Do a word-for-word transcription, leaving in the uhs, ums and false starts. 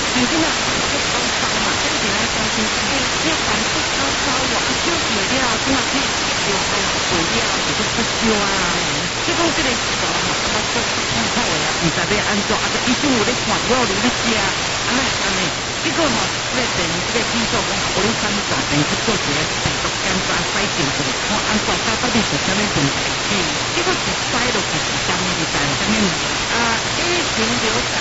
因为啊，这高烧嘛，这个人担心，哎，这反复高烧哦，啊，休息了，这嘛去流汗啊，肥了，就是不烧啊。结果这个时候吼，啊，做看好的啊，唔知要安怎，啊，个医生有咧看，我有咧食，啊，那安尼。结果吼，这个病这个技术讲，无咧参大病去做一个病毒检查筛检过，看安怎到到底是啥物问题。结果一筛落去是啥物，就知啥物啊，A 型流感